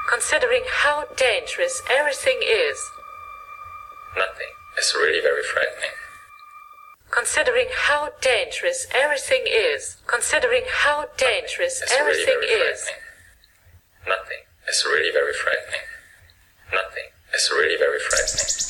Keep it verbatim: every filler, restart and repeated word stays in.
Considering how dangerous everything is. Nothing. It's really very frightening. Considering how dangerous everything is. Considering how dangerous It's really everything very is. frightening.